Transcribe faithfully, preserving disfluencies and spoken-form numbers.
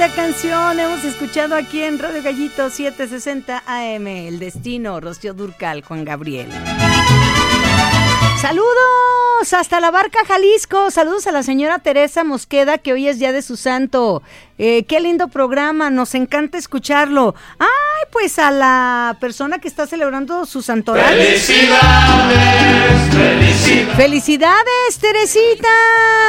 bonita canción hemos escuchado aquí en Radio Gallito setecientos sesenta A M. El Destino, Rocío Dúrcal, Juan Gabriel. Saludos hasta La Barca, Jalisco. Saludos a la señora Teresa Mosqueda, que hoy es día de su santo. Eh, qué lindo programa, nos encanta escucharlo. Ay, pues a la persona que está celebrando su santoral. ¡Felicidades! ¡Felicidades! ¡Felicidades, Teresita!